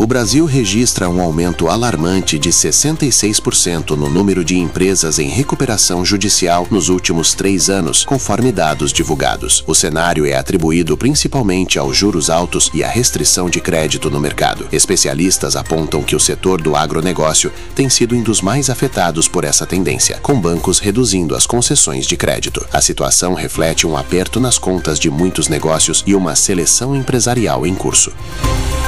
O Brasil registra um aumento alarmante de 66% no número de empresas em recuperação judicial nos últimos 3 anos, conforme dados divulgados. O cenário é atribuído principalmente aos juros altos e à restrição de crédito no mercado. Especialistas apontam que o setor do agronegócio tem sido um dos mais afetados por essa tendência, com bancos reduzindo as concessões de crédito. A situação reflete um aperto nas contas de muitos negócios e uma seleção empresarial em curso.